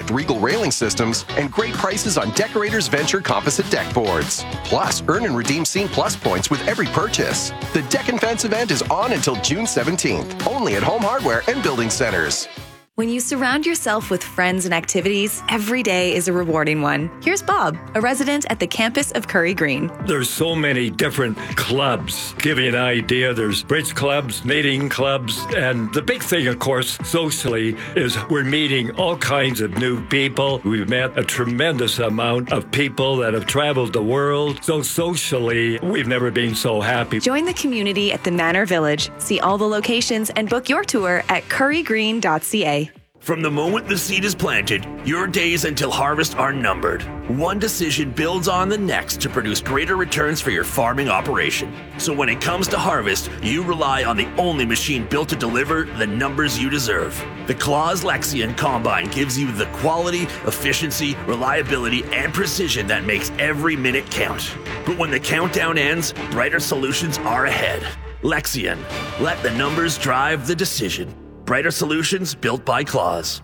approved Regal railing systems, and great prices on Decorators Venture composite deck boards. Plus, earn and redeem Scene Plus points with every purchase. The Deck and Fence event is on until June 17th, only at Home Hardware and Building Centers. When you surround yourself with friends and activities, every day is a rewarding one. Here's Bob, a resident at the campus of Curry Green. There's so many different clubs. Give you an idea, there's bridge clubs, knitting clubs, and the big thing, of course, socially, is we're meeting all kinds of new people. We've met a tremendous amount of people that have traveled the world. So socially, we've never been so happy. Join the community at the Manor Village. See all the locations and book your tour at currygreen.ca. From the moment the seed is planted, your days until harvest are numbered. One decision builds on the next to produce greater returns for your farming operation. So when it comes to harvest, you rely on the only machine built to deliver the numbers you deserve. The Claas Lexion Combine gives you the quality, efficiency, reliability, and precision that makes every minute count. But when the countdown ends, brighter solutions are ahead. Lexion. Let the numbers drive the decision. Brighter solutions built by Claas.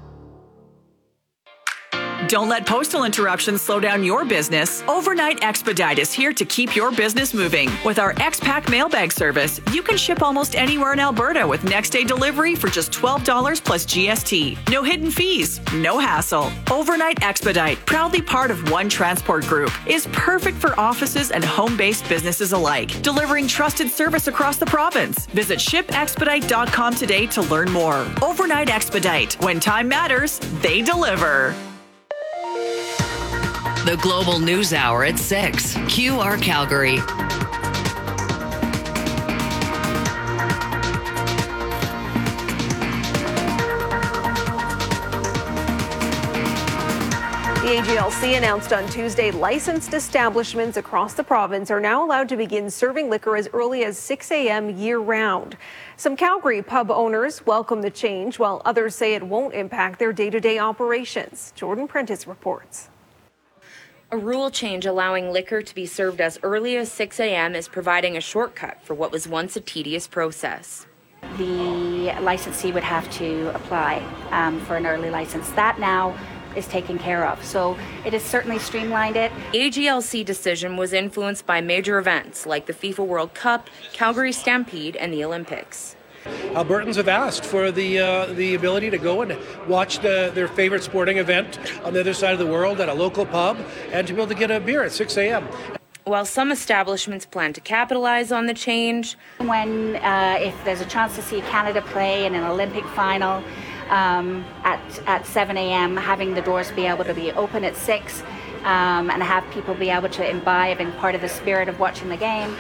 Don't let postal interruptions slow down your business. Overnight Expedite is here to keep your business moving. With our X-Pack mailbag service, you can ship almost anywhere in Alberta with next-day delivery for just $12 plus GST. No hidden fees, no hassle. Overnight Expedite, proudly part of One Transport Group, is perfect for offices and home-based businesses alike, delivering trusted service across the province. Visit shipexpedite.com today to learn more. Overnight Expedite. When time matters, they deliver. The Global News Hour at 6. QR Calgary. The AGLC announced on Tuesday licensed establishments across the province are now allowed to begin serving liquor as early as 6 a.m. year-round. Some Calgary pub owners welcome the change, while others say it won't impact their day-to-day operations. Jordan Prentice reports. A rule change allowing liquor to be served as early as 6 a.m. is providing a shortcut for what was once a tedious process. The licensee would have to apply for an early license. That now is taken care of. So it has certainly streamlined it. AGLC decision was influenced by major events like the FIFA World Cup, Calgary Stampede, and the Olympics. Albertans have asked for the ability to go and watch their favorite sporting event on the other side of the world at a local pub and to be able to get a beer at 6 a.m. While some establishments plan to capitalize on the change. When if there's a chance to see Canada play in an Olympic final at 7 a.m., having the doors be able to be open at 6 and have people be able to imbibe in part of the spirit of watching the game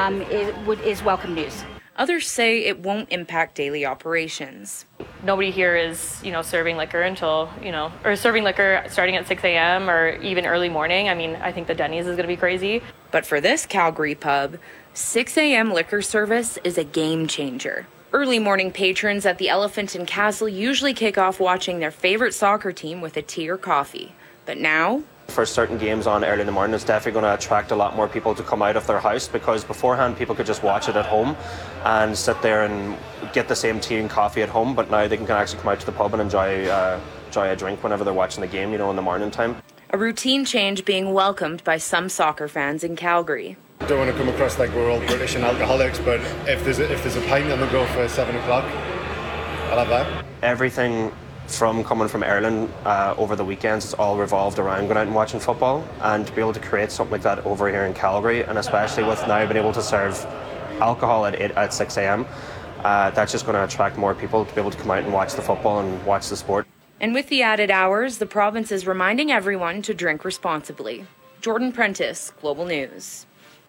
is welcome news. Others say it won't impact daily operations. Nobody here is, serving liquor until, or serving liquor starting at 6 a.m. or even early morning. I mean, I think the Denny's is going to be crazy. But for this Calgary pub, 6 a.m. liquor service is a game changer. Early morning patrons at the Elephant and Castle usually kick off watching their favorite soccer team with a tea or coffee. But now, for certain games on early in the morning, it's definitely going to attract a lot more people to come out of their house, because beforehand people could just watch it at home and sit there and get the same tea and coffee at home, but now they can actually come out to the pub and enjoy a drink whenever they're watching the game, in the morning time. A routine change being welcomed by some soccer fans in Calgary. I don't want to come across like we're all British and alcoholics, but if there's a pint and we'll go for 7 o'clock, I'll have that. Everything from coming from Ireland over the weekends, it's all revolved around going out and watching football, and to be able to create something like that over here in Calgary, and especially with now being able to serve alcohol at 6 a.m., that's just going to attract more people to be able to come out and watch the football and watch the sport. And with the added hours, the province is reminding everyone to drink responsibly. Jordan Prentice, Global News.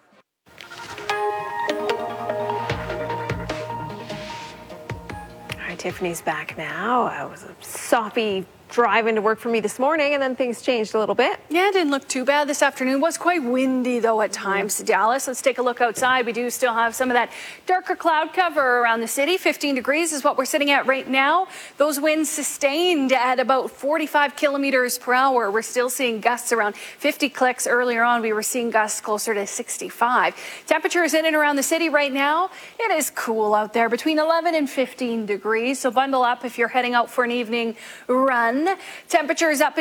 Tiffany's back now. It was a soppy drive into work for me this morning, and then things changed a little bit. Yeah, it didn't look too bad this afternoon. It was quite windy, though, at times. Dallas, let's take a look outside. We do still have some of that darker cloud cover around the city. 15 degrees is what we're sitting at right now. Those winds sustained at about 45 kilometers per hour. We're still seeing gusts around 50 clicks. Earlier on, we were seeing gusts closer to 65. Temperatures in and around the city right now, it is cool out there, between 11 and 15 degrees. So bundle up if you're heading out for an evening run. Temperatures up